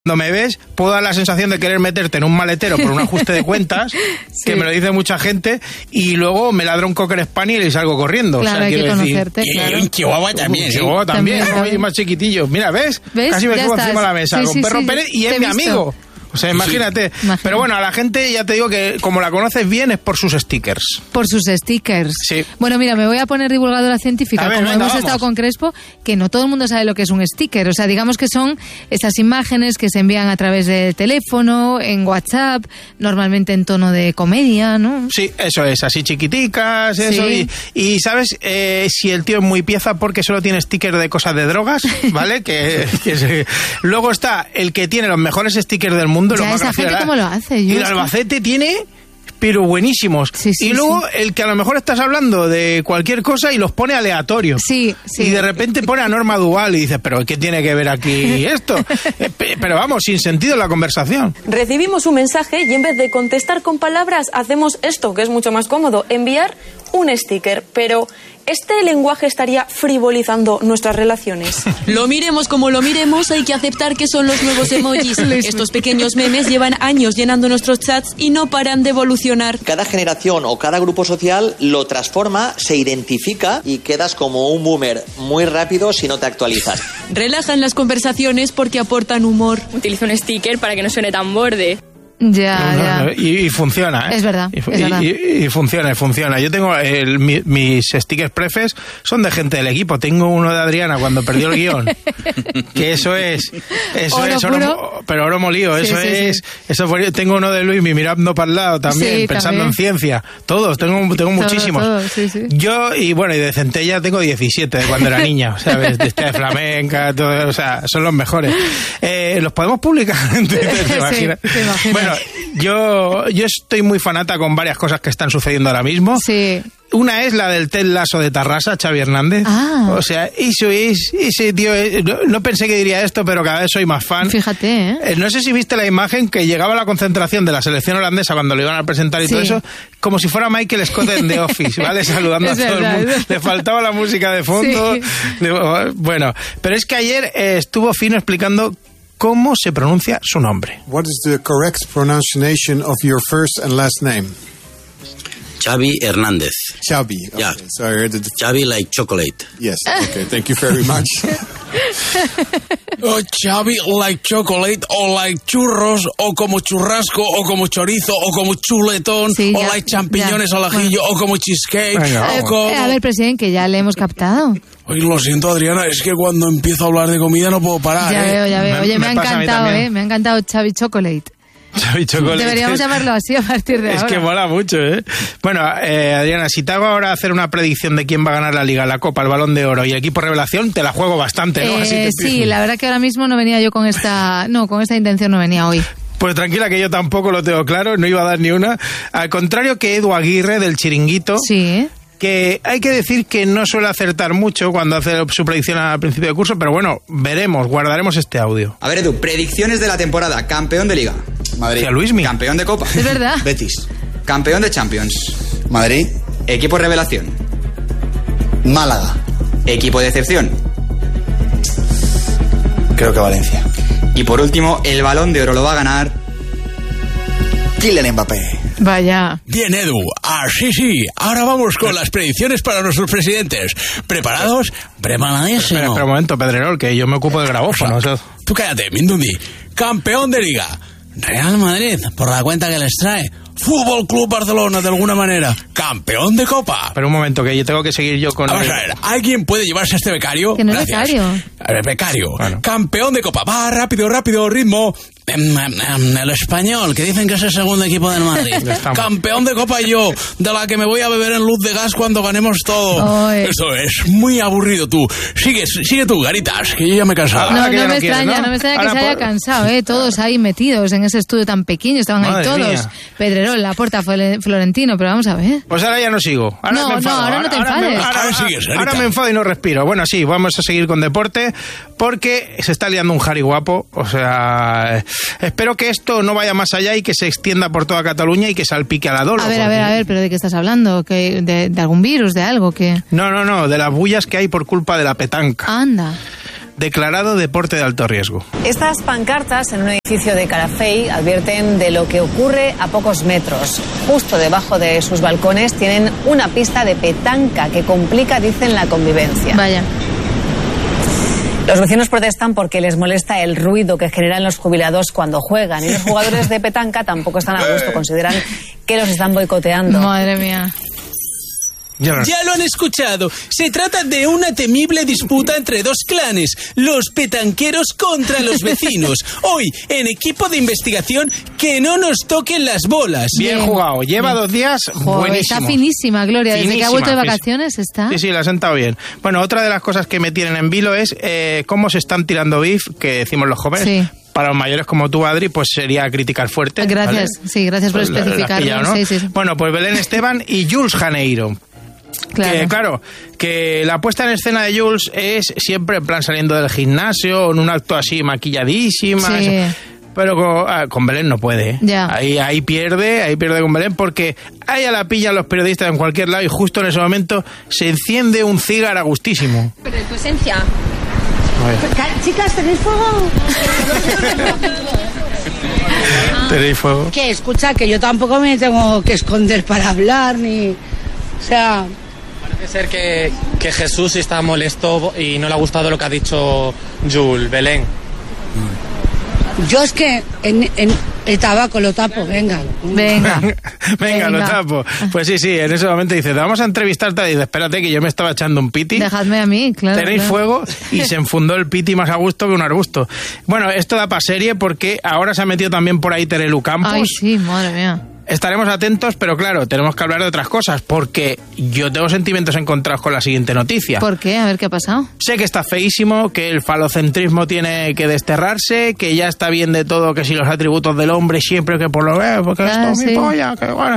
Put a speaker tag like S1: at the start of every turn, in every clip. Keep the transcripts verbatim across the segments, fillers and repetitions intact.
S1: Cuando me ves, puedo dar la sensación de querer meterte en un maletero por un ajuste de cuentas, sí. que me lo dice mucha gente, y luego me ladra un Cocker Spaniel y salgo corriendo.
S2: Claro,
S1: o sea,
S2: hay que conocerte,
S1: decir,
S2: claro.
S3: Y un chihuahua también.
S1: Un chihuahua también,
S2: también,
S1: ¿no? Y más chiquitillo. Mira, ¿ves?
S2: ¿Ves?
S1: Casi me
S2: Ya
S1: subo
S2: estás.
S1: encima de la mesa
S2: Sí,
S1: con
S2: sí,
S1: Perro
S2: sí,
S1: Pérez y
S2: te
S1: es
S2: he
S1: mi
S2: visto.
S1: amigo. O sea, imagínate.
S2: Sí, imagínate.
S1: Pero bueno, a la gente ya te digo que como la conoces bien es por sus stickers.
S2: Por sus stickers.
S1: Sí.
S2: Bueno, mira, me voy a poner divulgadora científica,
S1: A ver,
S2: como
S1: venga,
S2: hemos
S1: vamos.
S2: estado con Crespo, que no todo el mundo sabe lo que es un sticker. O sea, digamos que son esas imágenes que se envían a través del teléfono, en WhatsApp, normalmente en tono de comedia, ¿no?
S1: Sí, eso es, así chiquiticas, eso.
S2: Sí.
S1: Y, y ¿sabes? Eh, si el tío es muy pieza porque solo tiene stickers de cosas de drogas, ¿vale? que, que se- Luego está el que tiene los mejores stickers del mundo.
S2: Ya,
S1: los más
S2: esa
S1: graciosos.
S2: gente cómo lo hace. Yo
S1: Y el
S2: es que-
S1: Albacete tiene, pero buenísimos.
S2: Sí, sí,
S1: y luego
S2: sí.
S1: el que a lo mejor estás hablando de cualquier cosa y los pone aleatorios.
S2: Sí, sí.
S1: Y de repente pone a Norma Duval y dices, pero ¿qué tiene que ver aquí esto? Eh, pe- pero vamos, sin sentido la conversación.
S4: Recibimos un mensaje y en vez de contestar con palabras hacemos esto, que es mucho más cómodo, enviar un sticker. Pero ¿este lenguaje estaría frivolizando nuestras relaciones? Lo miremos como lo miremos, hay que aceptar que son los nuevos emojis. Estos pequeños memes llevan años llenando nuestros chats y no paran de evolucionar.
S5: Cada generación o cada grupo social lo transforma, se identifica y quedas como un boomer muy rápido si no te actualizas.
S4: Relajan las conversaciones porque aportan humor.
S6: Utilizo un sticker para que no suene tan borde.
S2: Ya,
S1: No,
S2: ya.
S1: no, y, y funciona, ¿eh?
S2: Es verdad,
S1: Y,
S2: es verdad.
S1: y- y- y funciona, y funciona. Yo tengo el- mi- mis stickers prefes son de gente del equipo. Tengo uno de Adriana cuando perdió el guión. Que eso es, eso
S2: Oro
S1: es oro,
S2: puro.
S1: mo- pero oro molido.
S2: Sí,
S1: Eso
S2: sí,
S1: es,
S2: sí.
S1: eso fue- tengo uno de Luis, mi mirando para el lado también,
S2: Sí,
S1: pensando
S2: también.
S1: en ciencia. Todos, tengo, tengo
S2: Todo,
S1: muchísimos.
S2: todo, sí, sí.
S1: Yo, y bueno, y de Centella tengo diecisiete de cuando era niña, ¿sabes? De esta de flamenca, todo, o sea, son los mejores. Eh, ¿Los podemos publicar en Twitter? ¿Te
S2: Sí,
S1: imaginas?
S2: te imaginas.
S1: Bueno, yo, yo estoy muy fanata con varias cosas que están sucediendo ahora mismo.
S2: Sí.
S1: Una es la del Ted Lasso de Tarrasa, Xavi Hernández.
S2: Ah.
S1: O sea, eso es, ese tío, es- no, no pensé que diría esto, pero cada vez soy más fan.
S2: Fíjate, ¿eh?
S1: Eh, No sé si viste la imagen que llegaba a la concentración de la selección holandesa cuando lo iban a presentar y
S2: Sí.
S1: todo eso, como si fuera Michael Scott en The Office, ¿vale? Saludando
S2: Es
S1: a todo
S2: verdad,
S1: el mundo.
S2: es verdad.
S1: Le faltaba la música de fondo.
S2: Sí.
S1: Le- Bueno, pero es que ayer eh, estuvo Fino explicando cómo se pronuncia su nombre.
S7: What is the correct pronunciation of your first and last name?
S3: Xavi Hernández.
S7: Xavi.
S3: Yeah.
S7: Okay, so I heard it.
S3: Xavi like chocolate.
S7: Yes. Okay. Thank you very much.
S8: Oh, Xavi like chocolate, o like churros, o como churrasco, o como chorizo, o como chuletón,
S2: Sí,
S8: o
S2: ya,
S8: like champiñones
S2: ya.
S8: al ajillo, o como cheesecake,
S1: Venga,
S8: o
S1: vamos.
S8: como...
S2: Eh, a ver, presidente, que ya le hemos captado.
S8: Oye, lo siento, Adriana, es que cuando empiezo a hablar de comida no puedo parar,
S2: Ya
S8: ¿eh?
S2: veo, ya veo.
S1: Me-
S2: Oye, me,
S1: me
S2: ha
S1: pasa a mí
S2: encantado,
S1: también.
S2: ¿eh? Me ha encantado Xavi Chocolate.
S1: Xavi Chocolate.
S2: Deberíamos llamarlo así a partir de
S1: Es
S2: ahora.
S1: que mola mucho, ¿eh? Bueno, eh, Adriana, si te hago ahora hacer una predicción de quién va a ganar la Liga, la Copa, el Balón de Oro y el equipo revelación, te la juego bastante, ¿no?
S2: Eh,
S1: Así te-
S2: sí, la verdad que ahora mismo no venía yo con esta... No, con esta intención no venía hoy.
S1: Pues tranquila que yo tampoco lo tengo claro, no iba a dar ni una. Al contrario que Edu Aguirre del Chiringuito,
S2: Sí.
S1: que hay que decir que no suele acertar mucho cuando hace su predicción al principio de curso, pero bueno, veremos, guardaremos este audio.
S9: A ver, Edu, predicciones de la temporada. Campeón de Liga. Madrid.
S1: Hostia, Luismi.
S9: Campeón de Copa.
S2: Es verdad.
S9: Betis. Campeón de Champions.
S5: Madrid,
S9: Equipo revelación.
S5: Málaga,
S9: Equipo de excepción.
S5: creo que Valencia.
S9: Y por último, el Balón de Oro lo va a ganar.
S5: Kylian Mbappé.
S2: Vaya.
S8: Bien, Edu, así sí, ahora vamos con las predicciones para nuestros presidentes. ¿Preparados?
S1: Espera,
S8: Preparadísimo.
S1: espera un momento, Pedrerol, que yo me ocupo del grabófono. Eso-
S8: Tú cállate, Mindundi. Campeón de Liga. Real Madrid, por la cuenta que les trae. Fútbol Club Barcelona, de alguna manera. Campeón de Copa.
S1: Pero un momento, que yo tengo que seguir yo con...
S8: Vamos
S1: el-
S8: a ver, ¿alguien puede llevarse a este becario?
S2: Que no es
S8: Gracias.
S2: becario.
S8: A ver, becario.
S1: Bueno.
S8: Campeón de Copa. Va, rápido, rápido, ritmo. Em, em, em, El Español, que dicen que es el segundo equipo del Madrid.
S1: Ya estamos.
S8: Campeón de Copa yo, de la que me voy a beber en luz de gas cuando ganemos todo.
S2: Ay.
S8: Eso es muy aburrido tú. Sigue, sigue tú, Garitas, que yo ya me he cansado.
S1: Ahora
S2: No,
S1: que
S2: no
S1: ya
S2: me
S1: no quieres,
S2: extraña,
S1: ¿no?
S2: no me extraña que
S1: Ahora
S2: se haya
S1: por-
S2: cansado, ¿eh? Todos ahí metidos en ese estudio tan pequeño, estaban ahí
S1: Madre
S2: todos.
S1: mía.
S2: Pedrerol, Laporta, Flore- Florentino, pero vamos a ver.
S1: Pues ahora ya no sigo. Ahora
S2: No,
S1: me enfado.
S2: no, ahora no te
S1: me-
S2: enfades.
S1: ahora,
S8: Ahora sigues, Sarita.
S1: ahora me enfado y no respiro. Bueno, sí, vamos a seguir con deporte porque se está liando un jari guapo. O sea, eh, espero que esto no vaya más allá y que se extienda por toda Cataluña y que salpique a la Dolo.
S2: A ver, a ver, a ver, pero ¿de qué estás hablando? ¿Que de, de algún virus, de algo? que
S1: No, no, no, de las bullas que hay por culpa de la petanca.
S2: Anda.
S1: declarado deporte de alto riesgo.
S10: Estas pancartas en un edificio de Calafell advierten de lo que ocurre a pocos metros. Justo debajo de sus balcones tienen una pista de petanca que complica, dicen, la convivencia.
S2: Vaya.
S10: Los vecinos protestan porque les molesta el ruido que generan los jubilados cuando juegan. Y los jugadores de petanca tampoco están a gusto, consideran que los están boicoteando.
S2: Madre mía.
S8: Ya lo han escuchado. Se trata de una temible disputa entre dos clanes, los petanqueros contra los vecinos. Hoy, en equipo de investigación, que no nos toquen las bolas.
S1: Bien, Bien. jugado. Lleva dos días. Joder, buenísimo.
S2: Está finísima, Gloria. Desde
S1: finísima,
S2: que ha vuelto de vacaciones está.
S1: Sí, sí, la ha sentado bien. Bueno, otra de las cosas que me tienen en vilo es eh, cómo se están tirando beef, que decimos los jóvenes. Sí. Para los mayores como tú, Adri, pues sería criticar fuerte.
S2: Gracias, ¿vale? Sí, gracias por pues especificarlo. La, la pillado, ¿no? sí, sí.
S1: Bueno, pues Belén Esteban y Jules Janeiro. Claro. Que, claro, que la puesta en escena de Jules es siempre en plan saliendo del gimnasio, en un acto así maquilladísima. Sí. Eso. Pero con, ah, con Belén no puede. ¿eh?
S2: Ya.
S1: Ahí, ahí pierde, ahí pierde con Belén, porque a ella la pillan los periodistas en cualquier lado y justo en ese momento se enciende un cigarro a gustísimo.
S6: Pero en tu esencia.
S11: Chicas, ¿tenéis fuego?
S1: ¿Tenéis fuego?
S11: Que escucha, que yo tampoco me tengo que esconder para hablar, ni... O sea...
S12: Parece ser que, que Jesús está molesto y no le ha gustado lo que ha dicho Jules, Belén.
S11: Yo es que en, en el tabaco lo tapo, venga.
S2: Venga.
S1: venga. Venga, lo tapo. Pues sí, sí, en ese momento dice, te vamos a entrevistarte. Y dice, espérate que yo me estaba echando un piti.
S2: Dejadme a mí, claro.
S1: Tenéis
S2: claro.
S1: fuego y se enfundó el piti más a gusto que un arbusto. Bueno, esto da para serie porque ahora se ha metido también por ahí Terelu Campos.
S2: Ay, sí, madre mía.
S1: Estaremos atentos, pero claro, tenemos que hablar de otras cosas, porque yo tengo sentimientos encontrados con la siguiente noticia.
S2: ¿Por qué? A ver qué ha pasado.
S1: Sé que está feísimo, que el falocentrismo tiene que desterrarse, que ya está bien de todo, que si los atributos del hombre siempre que por lo ve, porque ah, esto es sí. mi polla, que bueno.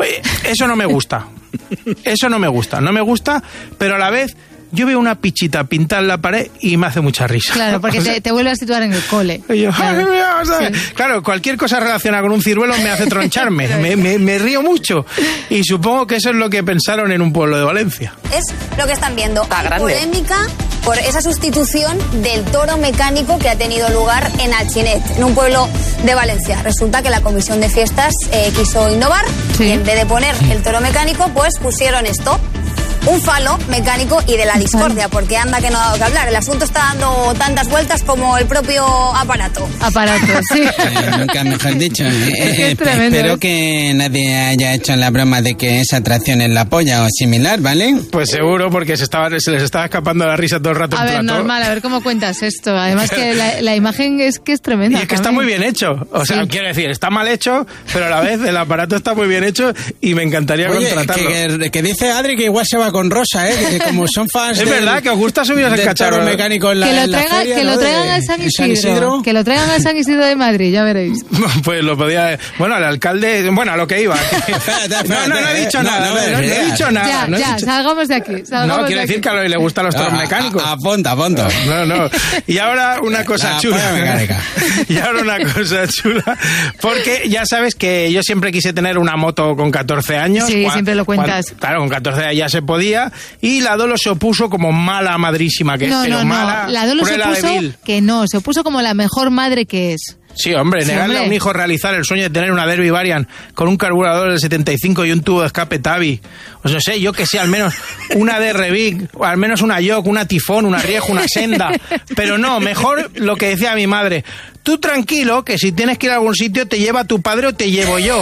S1: Eso no me gusta. Eso no me gusta. No me gusta, pero a la vez... Yo veo una pichita pintada en la pared y me hace mucha risa.
S2: Claro, porque o sea, te, te vuelve a situar en el cole.
S1: Yo,
S2: claro.
S1: Ay, sí. claro, cualquier cosa relacionada con un ciruelo me hace troncharme. me, me, me río mucho. Y supongo que eso es lo que pensaron en un pueblo de Valencia.
S13: Es lo que están viendo.
S10: Está grande.
S13: Polémica por esa sustitución del toro mecánico que ha tenido lugar en Alginet, en un pueblo de Valencia. Resulta que la comisión de fiestas eh, quiso innovar sí. y en vez de poner el toro mecánico, pues pusieron esto. Un falo mecánico y de la discordia, porque anda que no ha dado que hablar. El asunto está dando tantas vueltas como el propio aparato.
S2: Aparato, sí.
S14: Eh, nunca mejor dicho. Eh, eh,
S2: tremendo,
S14: espero
S2: ¿eh?
S14: que nadie haya hecho la broma de que es atracción en la polla o similar, ¿vale?
S1: Pues seguro, porque se, estaba, se les estaba escapando la risa todo el rato.
S2: A ver,
S1: plató.
S2: normal, a ver cómo cuentas esto. Además que la, la imagen es que es tremenda.
S1: Y es que
S2: también.
S1: está muy bien hecho. O sea, sí. quiero decir, está mal hecho, pero a la vez el aparato está muy bien hecho y me encantaría
S14: Oye,
S1: contratarlo.
S14: Que, que dice Adri que igual se va con Rosa, ¿eh? Que como son fans
S1: es
S14: del,
S1: verdad que os gusta subiros el cacharro
S14: mecánico en la,
S2: que lo,
S14: en la
S2: traiga,
S14: feria,
S2: que
S14: ¿no?
S2: lo traigan
S14: de,
S2: al San Isidro,
S14: San Isidro
S2: que lo traigan al San Isidro de Madrid, ya veréis.
S1: Pues lo podía, bueno, al alcalde, bueno, a lo que iba.
S14: espérate, espérate,
S1: no, no, no he dicho
S14: eh,
S1: nada,
S14: no,
S1: no,
S14: no,
S1: no, no he dicho nada.
S2: Ya,
S1: no
S2: ya,
S1: dicho...
S2: salgamos de aquí. Salgamos
S1: no, quiere decir que a lo que le gustan los toros
S14: no,
S1: mecánicos.
S14: A, a, apunta, apunta.
S1: No, no. Y ahora una cosa
S14: la
S1: chula. Y ahora una cosa chula. Porque ya sabes que yo siempre quise tener una moto con catorce años.
S2: Sí,
S1: cuando,
S2: siempre lo cuentas.
S1: Cuando, claro, con catorce años ya se podía. Y la Dolo se opuso como mala madrísima que
S2: no,
S1: es.
S2: No, no,
S1: mala,
S2: no. La Dolo se opuso que no. Se opuso como la mejor madre que es.
S1: Sí, hombre, sí, negarle hombre. a un hijo realizar el sueño de tener una Derby Variant con un carburador del setenta y cinco y un tubo de escape Tabi. O sea, sé, yo que sé, al menos una D R Big, o al menos una York, una Tifón, una Riejo, una Senda. Pero no, mejor lo que decía mi madre. Tú tranquilo, que si tienes que ir a algún sitio te lleva tu padre o te llevo yo.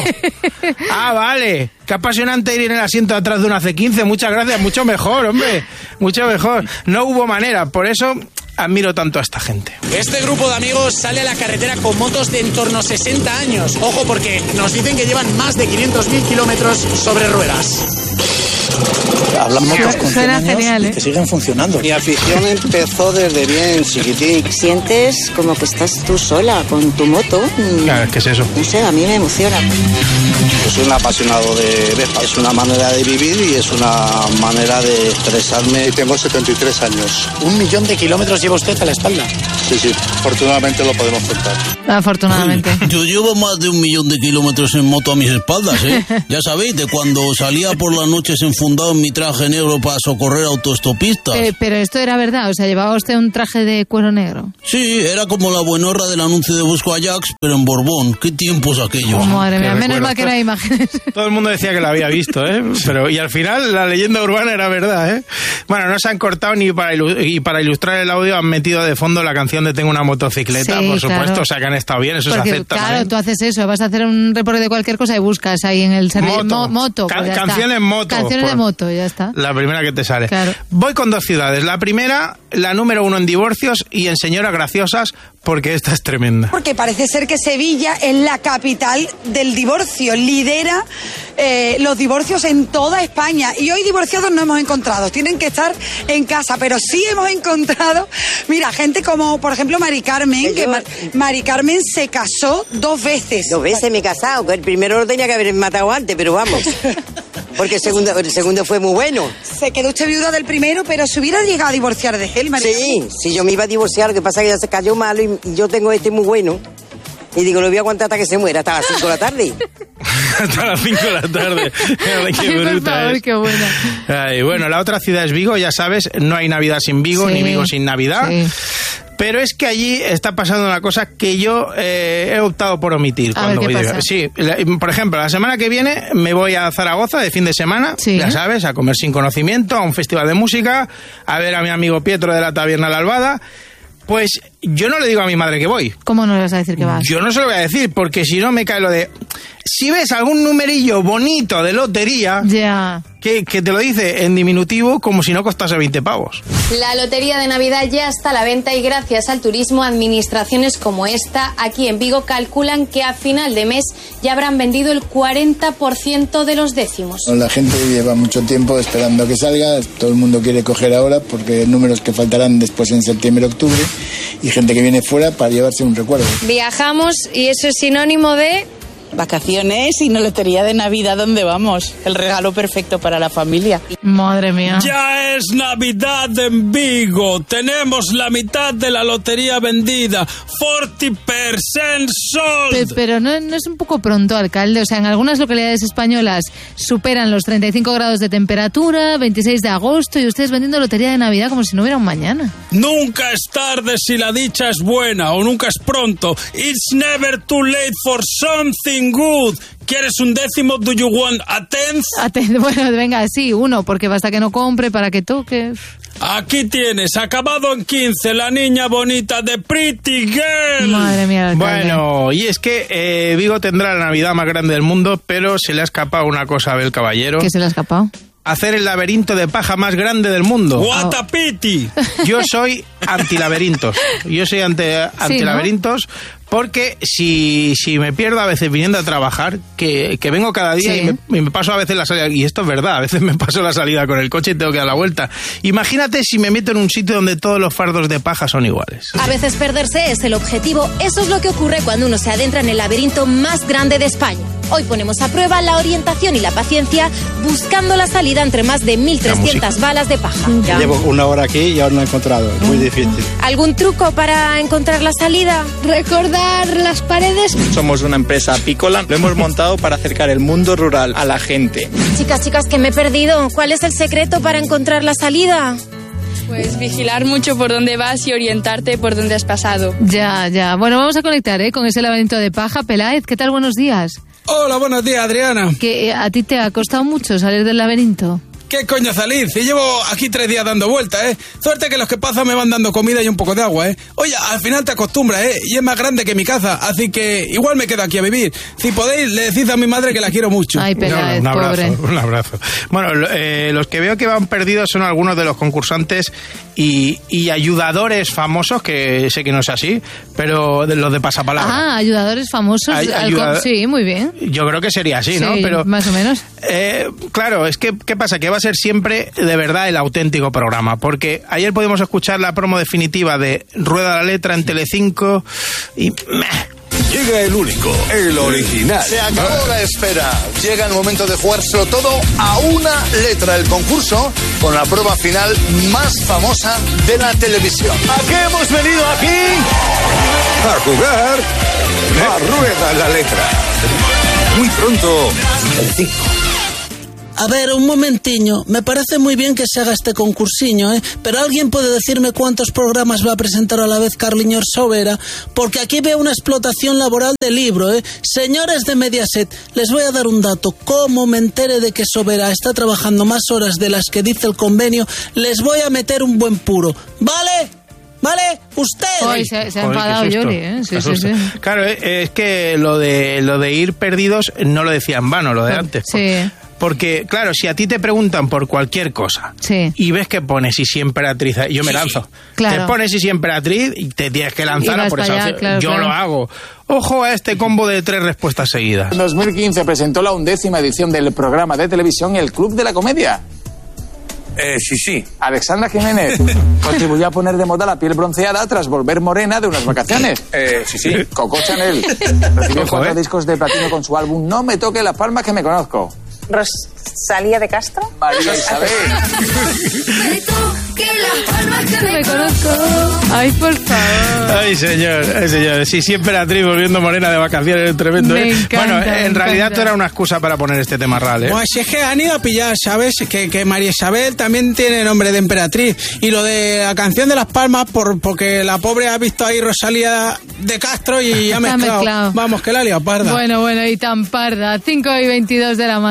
S1: Ah, vale. Qué apasionante ir en el asiento de atrás de una C quince. Muchas gracias, mucho mejor, hombre. Mucho mejor. No hubo manera, por eso... admiro tanto a esta gente.
S8: Este grupo de amigos sale a la carretera con motos de en torno a sesenta años. Ojo, porque nos dicen que llevan más de quinientos mil kilómetros sobre ruedas.
S15: Hablan motos con cien años
S2: genial, ¿eh?
S15: que siguen funcionando. Mi afición empezó desde bien chiquitín.
S16: Sientes como que estás tú sola con tu moto.
S1: Claro, ¿qué es eso?
S16: No sé, a mí me emociona.
S15: Yo soy un apasionado de Vespa. Es una manera de vivir y es una manera de expresarme.
S7: Tengo setenta y tres años.
S8: Un millón de kilómetros lleva usted a la espalda.
S7: Sí, sí, afortunadamente lo podemos contar.
S2: Afortunadamente.
S8: Yo llevo más de un millón de kilómetros en moto a mis espaldas, ¿eh? Ya sabéis, de cuando salía por las noches en
S17: enfundado en mi traje negro para socorrer autoestopistas.
S2: Eh, pero esto era verdad, o sea, ¿llevaba usted un traje de cuero negro?
S17: Sí, era como la buenorra del anuncio de Busco Ajax, pero en Borbón. ¿Qué tiempos aquellos?
S2: Oh, madre mía, menos mal que no hay imágenes.
S1: Todo el mundo decía que lo había visto, ¿eh? Pero, y al final la leyenda urbana era verdad, ¿eh? Bueno, no se han cortado ni para, ilu- y para ilustrar el audio han metido de fondo la canción de Tengo una motocicleta,
S2: Sí,
S1: por supuesto,
S2: claro.
S1: o sea que han estado bien, eso
S2: Porque,
S1: se acepta.
S2: claro,
S1: también.
S2: tú haces eso, vas a hacer un reporte de cualquier cosa y buscas ahí en el servicio.
S1: Moto.
S2: Mo- moto
S1: Ca-
S2: pues ya
S1: canciones
S2: está.
S1: moto,
S2: Canciones
S1: por-
S2: de moto, ya está.
S1: La primera que te sale.
S2: Claro.
S1: Voy con dos ciudades. La primera, la número uno en divorcios y en señoras graciosas, porque esta es tremenda.
S18: Porque parece ser que Sevilla es la capital del divorcio, lidera eh, los divorcios en toda España. Y hoy divorciados no hemos encontrado, tienen que estar en casa, pero sí hemos encontrado, mira, gente como, por ejemplo, Mari Carmen, que Mar- Mari Carmen se casó dos veces.
S16: Dos veces me he casado, que el primero lo tenía que haber matado antes, pero vamos. Porque el segundo, el segundo fue muy bueno.
S18: Se quedó usted viuda del primero, pero se hubiera llegado a divorciar de él, Mari
S16: Sí, sí, yo me iba a divorciar, lo que pasa es que ya se cayó malo y y yo tengo este muy bueno. Y digo, lo voy a aguantar hasta que se muera, hasta las cinco de la tarde.
S1: Hasta las cinco de la tarde. Ay, qué
S2: Ay, por
S1: bruta
S2: favor,
S1: es.
S2: qué buena.
S1: Ay, bueno, la otra ciudad es Vigo, ya sabes, no hay Navidad sin Vigo,
S2: Sí,
S1: ni Vigo sin Navidad.
S2: sí.
S1: Pero es que allí está pasando una cosa que yo eh, he optado por omitir.
S2: A
S1: cuando
S2: ver, ¿qué
S1: voy de-
S2: pasa?
S1: Sí, la- por ejemplo, la semana que viene me voy a Zaragoza de fin de semana,
S2: Sí.
S1: ya sabes, a comer sin conocimiento, a un festival de música, a ver a mi amigo Pietro de la Taberna La Albada. Pues yo no le digo a mi madre que voy.
S2: ¿Cómo no le vas a decir que vas?
S1: Yo no se lo voy a decir, porque si no me cae lo de... Si ves algún numerillo bonito de lotería,
S2: Ya.
S1: que, que te lo dice en diminutivo como si no costase veinte pavos.
S19: La lotería de Navidad ya está a la venta y gracias al turismo, administraciones como esta aquí en Vigo calculan que a final de mes ya habrán vendido el cuarenta por ciento de los décimos.
S20: La gente lleva mucho tiempo esperando a que salga, todo el mundo quiere coger ahora porque números que faltarán después en septiembre, octubre, y gente que viene fuera para llevarse un recuerdo.
S19: Viajamos y eso es sinónimo de...
S21: Vacaciones y no lotería de Navidad, ¿dónde vamos? El regalo perfecto para la familia.
S2: Madre mía.
S8: Ya es Navidad en Vigo. Tenemos la mitad de la lotería vendida. cuarenta por ciento
S2: Pe-
S8: sold.
S2: Pero no, no es un poco pronto, alcalde. O sea, en algunas localidades españolas superan los treinta y cinco grados de temperatura, veintiséis de agosto, y ustedes vendiendo lotería de Navidad como si no hubiera un mañana.
S8: Nunca es tarde si la dicha es buena o nunca es pronto. It's never too late for something good. ¿Quieres un décimo? Do you want a tenth?
S2: Aten- Bueno, venga, sí, uno, porque basta que no compre para que toque.
S8: Aquí tienes, acabado en quince, la niña bonita de Pretty Girl.
S2: Madre mía, alcalde.
S1: Bueno, y es que eh, Vigo tendrá la Navidad más grande del mundo, pero se le ha escapado una cosa a Abel Caballero.
S2: ¿Qué se le ha escapado?
S1: Hacer el laberinto de paja más grande del mundo.
S8: What a pity.
S1: Yo soy antilaberintos. Yo soy ante, antilaberintos porque si, si me pierdo a veces viniendo a trabajar, que, que vengo cada día
S2: Sí.
S1: y, me, y me paso a veces la salida, y esto es verdad, a veces me paso la salida con el coche y tengo que dar la vuelta. Imagínate si me meto en un sitio donde todos los fardos de paja son iguales.
S22: A veces perderse es el objetivo. Eso es lo que ocurre cuando uno se adentra en el laberinto más grande de España. Hoy ponemos a prueba la orientación y la paciencia buscando la salida entre más de mil trescientas balas de paja.
S23: Llevo una hora aquí y aún no he encontrado. Es muy difícil.
S22: ¿Algún truco para encontrar la salida? Recordar las paredes.
S24: Somos una empresa apícola. Lo hemos montado para acercar el mundo rural a la gente.
S22: Chicas, chicas, que me he perdido. ¿Cuál es el secreto para encontrar la salida?
S6: Pues vigilar mucho por dónde vas y orientarte por dónde has pasado.
S2: Ya, ya. Bueno, vamos a conectar ¿eh? con ese laberinto de paja. Peláez, ¿qué tal? Buenos días.
S8: Hola, buenos días, Adriana.
S2: Que eh, a ti te ha costado mucho salir del laberinto.
S8: ¿Qué coño salir? Si llevo aquí tres días dando vueltas, ¿eh? Suerte que los que pasan me van dando comida y un poco de agua, ¿eh? Oye, al final te acostumbras, ¿eh? Y es más grande que mi casa, así que igual me quedo aquí a vivir. Si podéis, le decís a mi madre que la quiero mucho.
S2: Ay, Peláez,
S1: un abrazo,
S2: pobre.
S1: un abrazo. Bueno, lo- eh, los que veo que van perdidos son algunos de los concursantes y, y ayudadores famosos, que sé que no es así, pero de los de pasapalabra.
S2: Ah, ayudadores famosos.
S1: Ay-
S2: al-
S1: ayuda-
S2: Sí, muy bien.
S1: Yo creo que sería así, ¿no?
S2: Sí,
S1: Pero
S2: más o menos.
S1: Eh, claro, es que, ¿qué pasa? Que va a ser siempre de verdad el auténtico programa, porque ayer pudimos escuchar la promo definitiva de Rueda la Letra en Telecinco y... meh.
S25: Llega el único, el original.
S26: Se acabó la espera. Llega el momento de jugárselo todo a una letra del concurso con la prueba final más famosa de la televisión.
S25: ¿A qué hemos venido aquí? A jugar a Rueda la Letra. Muy pronto, el cinco.
S17: A ver, un momentiño. Me parece muy bien que se haga este concursiño, ¿eh? Pero ¿alguien puede decirme cuántos programas va a presentar a la vez Carliños Sobera? Porque aquí veo una explotación laboral de libro, ¿eh? Señores de Mediaset, les voy a dar un dato. Como me entere de que Sobera está trabajando más horas de las que dice el convenio, les voy a meter un buen puro. ¿Vale? ¿Vale? Usted.
S2: Hoy se, se ha enfadado Yoli, ¿eh? Sí, sí, sí.
S1: Claro, es que lo de lo de ir perdidos no lo decía en vano, lo de antes.
S2: Sí.
S1: Porque, claro, si a ti te preguntan por cualquier cosa
S2: sí.
S1: y ves que pones y siempre actriz, yo me lanzo.
S2: Claro.
S1: Te pones y siempre actriz y te tienes que lanzar a por esa opción.
S2: Claro,
S1: yo
S2: claro.
S1: lo hago. Ojo a este combo de tres respuestas seguidas.
S3: En dos mil quince presentó la undécima edición del programa de televisión El Club de la Comedia.
S25: Eh, sí, sí.
S3: Alexandra Jiménez contribuyó a poner de moda la piel bronceada tras volver morena de unas vacaciones.
S25: Eh, sí, sí.
S3: Coco Chanel recibió
S1: Ojo,
S3: cuatro
S1: eh.
S3: discos de platino con su álbum No me toque las palmas que me conozco.
S10: ¿Rosalía de Castro?
S3: María Isabel.
S2: Me conozco. Ay, por favor.
S1: Ay, señor, ay, señor. Sí, siempre actriz volviendo morena de vacaciones, es tremendo.
S2: Me
S1: ¿eh?
S2: encanta,
S1: bueno,
S2: me
S1: en realidad
S2: encanta.
S1: era una excusa para poner este tema real, ¿eh?
S8: Pues si es que han ido a pillar, ¿sabes? Que, que María Isabel también tiene nombre de emperatriz. Y lo de la canción de Las Palmas, por, porque la pobre ha visto ahí Rosalía de Castro y ha
S2: Ha
S8: mezclado.
S2: mezclado.
S8: Vamos, que la ha liado parda.
S2: Bueno, bueno, y tan parda. cinco y veintidós de la mañana.